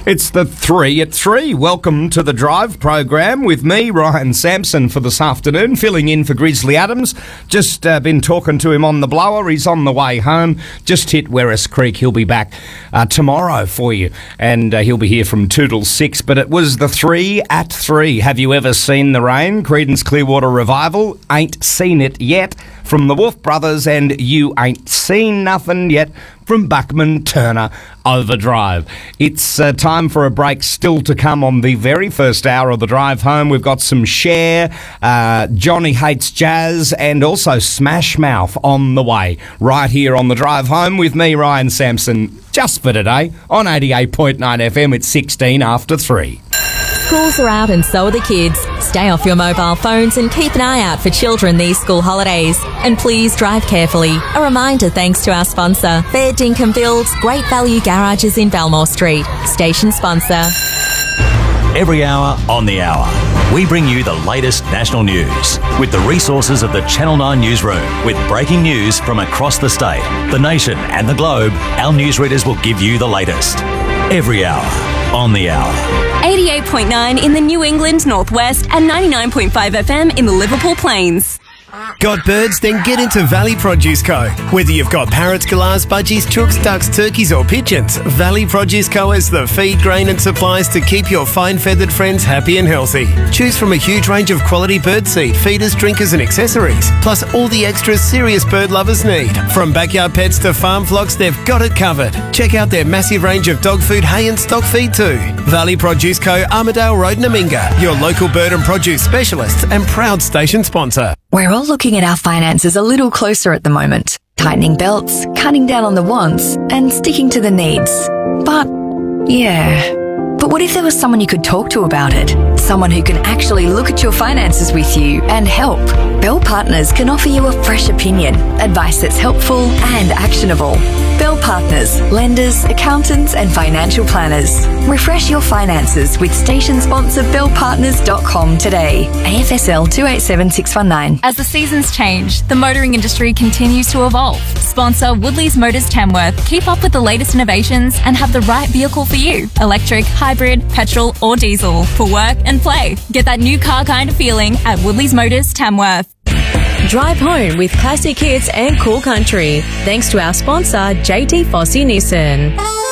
It's the 3 at 3. Welcome to the Drive program with me, Ryan Sampson, for this afternoon, filling in for Grizzly Adams. Just been talking to him on the blower. He's on the way home. Just hit Werris Creek. He'll be back tomorrow for you, and he'll be here from 2 till 6. But it was the 3 at 3. Have you ever seen the rain? Creedence Clearwater Revival. Ain't seen it yet. From the Wolf Brothers and You Ain't Seen Nothing Yet from Buckman Turner Overdrive. It's time for a break still to come on the very first hour of the drive home. We've got some Cher, Johnny Hates Jazz, and also Smash Mouth on the way. Right here on the drive home with me, Ryan Sampson, just for today on 88.9 FM. It's 16 after 3. Schools are out and so are the kids. Stay off your mobile phones and keep an eye out for children these school holidays. And please drive carefully. A reminder thanks to our sponsor, Fair Dinkum Builds, Great Value Garages in Belmore Street. Station sponsor. Every hour on the hour, we bring you the latest national news with the resources of the Channel 9 newsroom. With breaking news from across the state, the nation and the globe, our newsreaders will give you the latest. Every hour on the hour. 88.9 in the New England Northwest and 99.5 FM in the Liverpool Plains. Got birds? Then get into Valley Produce Co. Whether you've got parrots, galahs, budgies, chooks, ducks, turkeys or pigeons, Valley Produce Co. has the feed, grain and supplies to keep your fine-feathered friends happy and healthy. Choose from a huge range of quality bird seed, feeders, drinkers and accessories, plus all the extras serious bird lovers need. From backyard pets to farm flocks, they've got it covered. Check out their massive range of dog food, hay and stock feed too. Valley Produce Co. Armidale Road, Naminga, your local bird and produce specialists and proud station sponsor. We're all looking at our finances a little closer at the moment. Tightening belts, cutting down on the wants, and sticking to the needs. But what if there was someone you could talk to about it? Someone who can actually look at your finances with you and help. Bell Partners can offer you a fresh opinion, advice that's helpful and actionable. Bell Partners, lenders, accountants and financial planners. Refresh your finances with station sponsor bellpartners.com today. AFSL 287619. As the seasons change, the motoring industry continues to evolve. Sponsor Woodley's Motors Tamworth. Keep up with the latest innovations and have the right vehicle for you. Electric, hybrid, petrol or diesel for work and play. Get that new car kind of feeling at Woodley's Motors Tamworth. Drive home with classic hits and cool country. Thanks to our sponsor, JT Fossey Nissan.